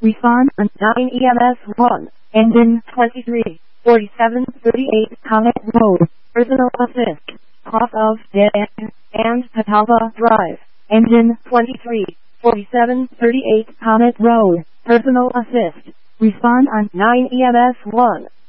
Respond on 9 EMS 1, engine 23, 4738 Comet Road, personal assist, off of Dead End and Catawba Drive, engine 23, 4738 Comet Road, personal assist. Respond on 9 EMS 1.